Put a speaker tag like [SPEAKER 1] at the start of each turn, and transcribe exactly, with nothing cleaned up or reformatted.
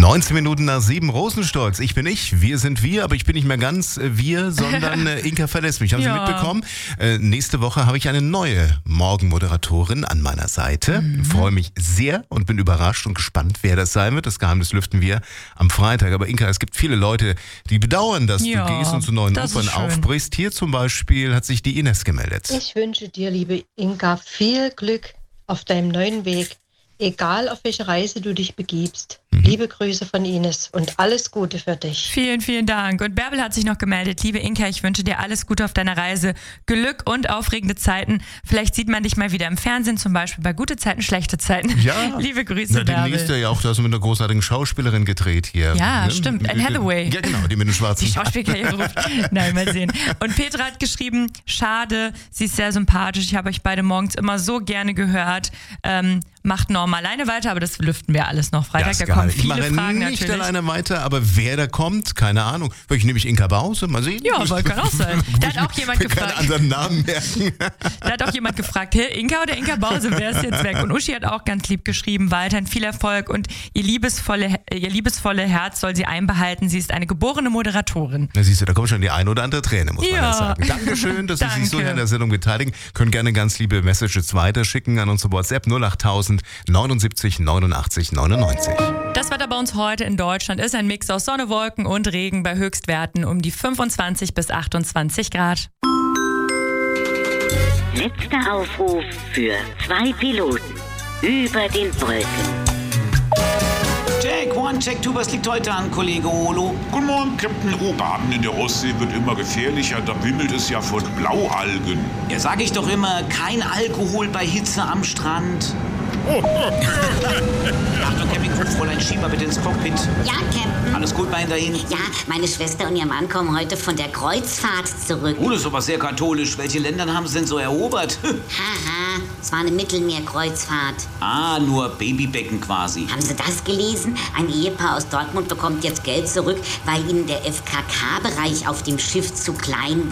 [SPEAKER 1] neunzehn Minuten nach sieben, Rosenstolz. Ich bin ich, wir sind wir, aber ich bin nicht mehr ganz äh, wir, sondern äh, Inka verlässt mich. Haben
[SPEAKER 2] Ja.
[SPEAKER 1] Sie mitbekommen? Äh, nächste Woche habe ich eine neue Morgenmoderatorin an meiner Seite.
[SPEAKER 2] Mhm.
[SPEAKER 1] Freue mich sehr und bin überrascht und gespannt, wer das sein wird. Das Geheimnis lüften wir am Freitag. Aber Inka, es gibt viele Leute, die bedauern, dass
[SPEAKER 2] Ja,
[SPEAKER 1] du gehst und zu neuen
[SPEAKER 2] das
[SPEAKER 1] Opern
[SPEAKER 2] ist schön.
[SPEAKER 1] aufbrichst. Hier zum Beispiel hat sich die Ines gemeldet.
[SPEAKER 3] Ich wünsche dir, liebe Inka, viel Glück auf deinem neuen Weg, egal auf welche Reise du dich begibst. Liebe Grüße von Ines und alles Gute für dich.
[SPEAKER 2] Vielen, vielen Dank. Und Bärbel hat sich noch gemeldet. Liebe Inka, ich wünsche dir alles Gute auf deiner Reise, Glück und aufregende Zeiten. Vielleicht sieht man dich mal wieder im Fernsehen, zum Beispiel bei gute Zeiten, schlechte Zeiten.
[SPEAKER 1] Ja.
[SPEAKER 2] Liebe Grüße,
[SPEAKER 1] Na, demnächst
[SPEAKER 2] Bärbel.
[SPEAKER 1] ja auch, du hast mit einer großartigen Schauspielerin gedreht hier.
[SPEAKER 2] Ja,
[SPEAKER 1] Ne?
[SPEAKER 2] stimmt. Anne Hathaway.
[SPEAKER 1] Ja, genau, die mit dem schwarzen
[SPEAKER 2] Die
[SPEAKER 1] Haar.
[SPEAKER 2] Schauspielkarriere ruft. Nein, mal sehen. Und Petra hat geschrieben, schade, sie ist sehr sympathisch. Ich habe euch beide morgens immer so gerne gehört. Ähm, macht Norm alleine weiter, aber das lüften wir alles noch Freitag.
[SPEAKER 1] Das
[SPEAKER 2] Da kommen
[SPEAKER 1] Geheimnis. Ich
[SPEAKER 2] viele
[SPEAKER 1] mache
[SPEAKER 2] Fragen
[SPEAKER 1] nicht
[SPEAKER 2] natürlich.
[SPEAKER 1] alleine weiter, aber wer da kommt, keine Ahnung. Vielleicht nehme ich Inka Bause, mal sehen.
[SPEAKER 2] Ja, weil kann auch sein. Da hat auch jemand
[SPEAKER 1] Ich will
[SPEAKER 2] gefragt.
[SPEAKER 1] keinen anderen Namen merken.
[SPEAKER 2] Da hat auch jemand gefragt, hey, Inka oder Inka Bause, wer ist jetzt weg? Und Uschi hat auch ganz lieb geschrieben, weiterhin viel Erfolg und ihr liebesvolle, ihr liebesvolle Herz soll sie einbehalten. Sie ist eine geborene Moderatorin.
[SPEAKER 1] Na siehst du, da kommt schon die eine oder andere Träne, muss man
[SPEAKER 2] Ja.
[SPEAKER 1] ja sagen. Dankeschön, dass Sie sich so
[SPEAKER 2] Danke.
[SPEAKER 1] an der Sendung beteiligen. Können gerne ganz liebe Messages weiterschicken an unsere WhatsApp null acht tausend neunundsiebzig neunundachtzig neunundneunzig.
[SPEAKER 2] Das Wetter bei uns heute in Deutschland ist ein Mix aus Sonne, Wolken und Regen bei Höchstwerten um die fünfundzwanzig bis achtundzwanzig Grad.
[SPEAKER 4] Letzter Aufruf für zwei Piloten über den Wolken.
[SPEAKER 5] Check, one, check, two, was liegt heute an, Kollege Olo?
[SPEAKER 6] Guten Morgen, Captain Rohbaden in der Ostsee wird immer gefährlicher, da wimmelt es ja von Blaualgen.
[SPEAKER 5] Ja, sag ich doch immer, kein Alkohol bei Hitze am Strand. Achtung, Camping, Fräulein, schieb mal bitte ins Cockpit.
[SPEAKER 4] Ja, Captain.
[SPEAKER 5] Alles gut bei Ihnen dahin?
[SPEAKER 4] Ja, meine Schwester und ihr Mann kommen heute von der Kreuzfahrt zurück.
[SPEAKER 5] Oh, das ist aber sehr katholisch. Welche Länder haben Sie denn so erobert?
[SPEAKER 4] Haha, es war eine Mittelmeerkreuzfahrt.
[SPEAKER 5] ah, nur Babybecken quasi.
[SPEAKER 4] Haben Sie das gelesen? Ein Ehepaar aus Dortmund bekommt jetzt Geld zurück, weil ihnen der F K K-Bereich auf dem Schiff zu klein war.